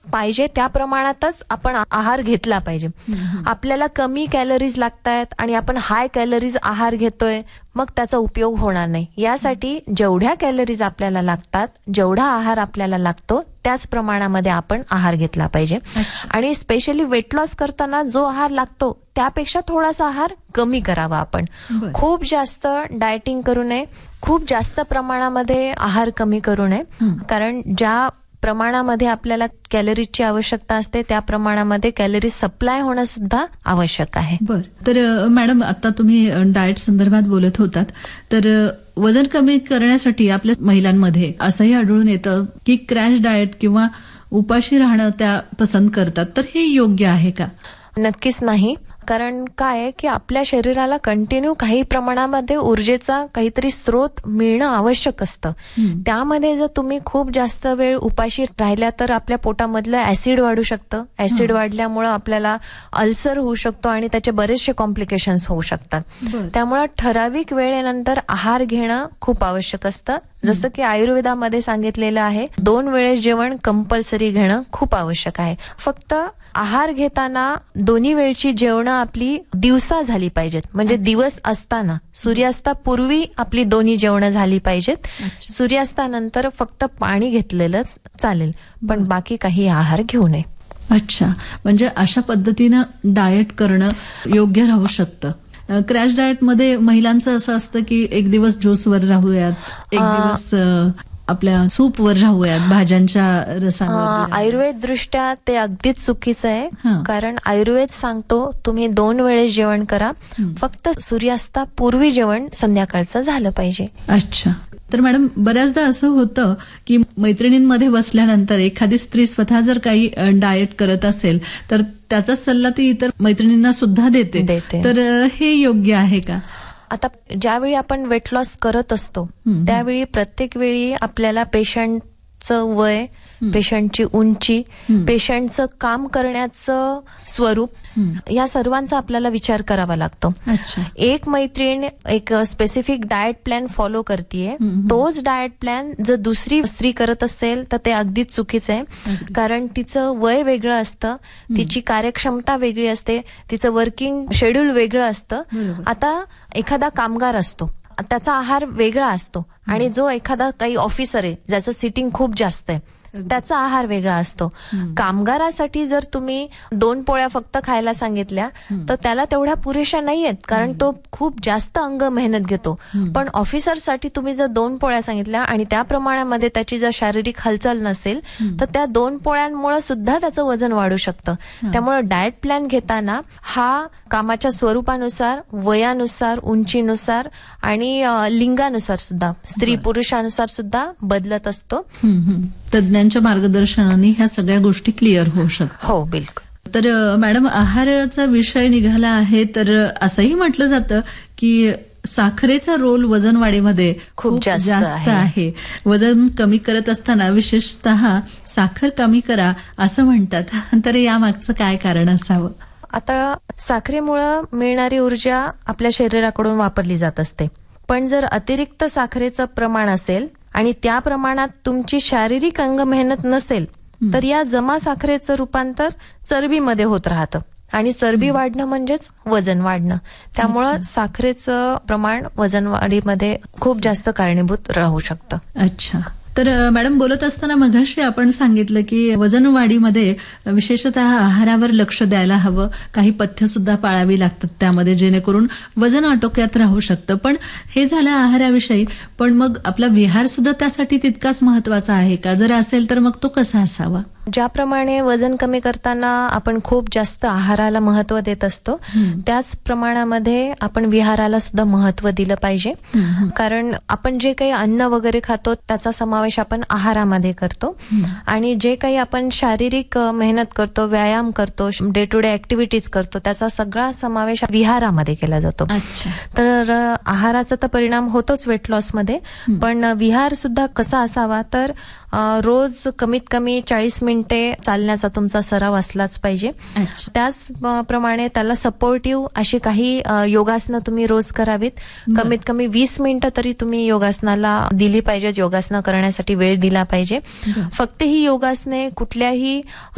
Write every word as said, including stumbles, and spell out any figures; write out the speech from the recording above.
पाहिजे त्या प्रमाणातच आपण आहार घेतला पाहिजे. आपल्याला कमी कॅलरीज लागतायत आणि आपण हाय कॅलरीज आहार घेतोय, मग त्याचा उपयोग होणार नाही. यासाठी जेवढ्या कॅलरीज आपल्याला लागतात, जेवढा आहार आपल्याला लागतो त्याच प्रमाणामध्ये आपण आहार घेतला पाहिजे. आणि स्पेशली वेट लॉस करताना जो आहार लागतो त्यापेक्षा थोडासा आहार कमी करावा. आपण खूप जास्त डायटिंग करू नये, खूप जास्त प्रमाणामध्ये आहार कमी करू नये. कारण ज्या प्रमाणामध्ये आपल्याला कॅलरीजची आवश्यकता असते त्या प्रमाणामध्ये कॅलरी सप्लाय होणं सुद्धा आवश्यक आहे. बर, तर मॅडम आता तुम्ही डाएट संदर्भात बोलत होतात, तर वजन कमी करण्यासाठी आपल्या महिलांमध्ये असंही आढळून येतं की क्रॅश डाएट किंवा उपाशी राहणं त्या पसंत करतात, तर हे योग्य आहे का? नक्कीच नाही. कारण काय आहे की आपल्या शरीराला कंटिन्यू काही प्रमाणामध्ये ऊर्जेचा काहीतरी स्रोत मिळणं आवश्यक असतं. त्यामध्ये जर तुम्ही खूप जास्त वेळ उपाशी राहिल्या तर आपल्या पोटामधलं ऍसिड वाढू शकतं. ऍसिड वाढल्यामुळं आपल्याला अल्सर होऊ शकतो आणि त्याचे बरेचसे कॉम्प्लिकेशन्स होऊ शकतात. त्यामुळं ठराविक वेळेनंतर आहार घेणं खूप आवश्यक असतं. जसं की आयुर्वेदामध्ये सांगितलेलं आहे, दोन वेळेस जेवण कंपल्सरी घेणं खूप आवश्यक आहे. फक्त आहार घेताना दोन्ही वेळची जेवणं आपली दिवसा झाली पाहिजेत. म्हणजे दिवस असताना, सूर्यास्तापूर्वी आपली दोन्ही जेवणं झाली पाहिजेत. सूर्यास्तानंतर फक्त पाणी घेतलेलंच चालेल, पण बाकी काही आहार घेऊ नये. अच्छा, म्हणजे अशा पद्धतीनं डाएट करणं योग्य राहू शकतं. क्रॅश डाएट मध्ये महिलांचं असं असतं की एक दिवस ज्यूसवर राहूयात, एक दिवस आपल्या सूपवर राहूयात, भाज्यांच्या रसांवर. आयुर्वेद दृष्ट्या ते अगदीच चुकीचं आहे. कारण आयुर्वेद सांगतो तुम्ही दोन वेळेस जेवण करा, फक्त सूर्यास्तापूर्वी जेवण संध्याकाळचं झालं पाहिजे. अच्छा, तर मॅडम बऱ्याचदा असं होतं की मैत्रिणींमध्ये बसल्यानंतर एखादी स्त्री स्वतः जर काही डाएट करत असेल तर त्याचा सल्ला ती इतर मैत्रिणींना सुद्धा देते, तर हे योग्य आहे का? आता ज्यावेळी आपण वेट लॉस करत असतो त्यावेळी प्रत्येक वेळी आपल्याला पेशंटचं वय, पेशंटची उंची, पेशंटचं काम करण्याचं स्वरूप, या सर्वांचा आपल्याला विचार करावा लागतो. एक मैत्रीण एक स्पेसिफिक डाएट प्लॅन फॉलो करतेय, तोच डाएट प्लॅन जर दुसरी स्त्री करत असेल तर ते अगदीच चुकीचं आहे. कारण तिचं वय वेगळं असतं, तिची कार्यक्षमता वेगळी असते, तिचं वर्किंग शेड्यूल वेगळं असतं. आता एखादा कामगार असतो, त्याचा आहार वेगळा असतो, आणि जो एखादा काही ऑफिसर आहे ज्याचं सिटिंग खूप जास्त आहे त्याचा आहार वेगळा असतो. कामगारासाठी जर तुम्ही दोन पोळ्या फक्त खायला सांगितल्या तर त्याला तेवढ्या पुरेशा नाहीयेत, कारण तो खूप जास्त अंग मेहनत घेतो. पण ऑफिसरसाठी तुम्ही जर दोन पोळ्या सांगितल्या आणि त्या प्रमाणामध्ये त्याची जर शारीरिक हालचाल नसेल तर त्या दोन पोळ्यांमुळे सुद्धा त्याचं वजन वाढू शकतं. त्यामुळे डाएट प्लॅन घेताना हा कामाच्या स्वरूपानुसार, वयानुसार, उंचीनुसार आणि लिंगानुसार सुद्धा, स्त्री पुरुषानुसार सुद्धा बदलत असतो. तज्ञांच्या मार्गदर्शनाने ह्या सगळ्या गोष्टी क्लिअर होऊ शकतात. हो, बिलकुल. तर मॅडम, आहाराचा विषय निघाला आहे तर असंही म्हटलं जातं की साखरेचा रोल वजन वाढीमध्ये खूप जास्त आहे. वजन कमी करत असताना विशेषतः साखर कमी करा असं म्हणतात, तर यामागचं काय कारण असावं? आता साखरेमुळं मिळणारी ऊर्जा आपल्या शरीराकडून वापरली जात असते, पण जर अतिरिक्त साखरेचं प्रमाण असेल आणि त्या प्रमाणात तुमची शारीरिक अंग मेहनत नसेल तर या जमा साखरेचं रूपांतर चरबीमध्ये होत राहतं, आणि चरबी वाढणं म्हणजेच वजन वाढणं. त्यामुळं साखरेचं प्रमाण वजन वाढीमध्ये खूप जास्त कारणीभूत राहू शकतं. अच्छा, तर मॅडम बोलत असताना मगाशी आपण सांगितलं की वजन वाढीमध्ये विशेषतः आहारावर लक्ष द्यायला हवं, काही पथ्य सुद्धा पाळावी लागतात त्यामध्ये, जेणेकरून वजन आटोक्यात राहू शकतं. पण हे झालं आहाराविषयी, पण मग आपला विहार सुद्धा त्यासाठी तितकाच महत्वाचा आहे का? जर असेल तर मग तो कसा असावा? ज्याप्रमाणे वजन कमी करताना आपण खूप जास्त आहाराला महत्व देत असतो, त्याच प्रमाणामध्ये आपण विहाराला सुद्धा महत्व दिलं पाहिजे. कारण आपण जे काही अन्न वगैरे खातो त्याचा समावेश आपण आहारामध्ये करतो, आणि जे काही आपण शारीरिक मेहनत करतो, व्यायाम करतो, डे टू डे ऍक्टिव्हिटीज करतो, त्याचा सगळा समावेश विहारामध्ये केला जातो. तर आहाराचा तर परिणाम होतोच वेट लॉस मध्ये, पण विहार सुद्धा कसा असावा तर रोज कमीत कमी चाळीस मिनिटे चालण्याचा तुमचा सराव असलाच पाहिजे. त्याचप्रमाणे त्याला सपोर्टिव्ह अशी काही योगासनं तुम्ही रोज करावीत. कमीत कमी वीस मिनिटं तरी तुम्ही योगासनाला दिली पाहिजे, योगासनं करण्यासाठी वेळ दिला पाहिजे. फक्त ही योगासने कुठल्याही